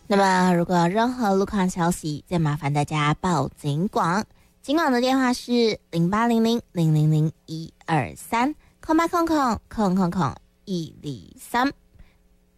那么如果有任何路况消息，再麻烦大家报警广。警广的电话是0800000123，0800000123。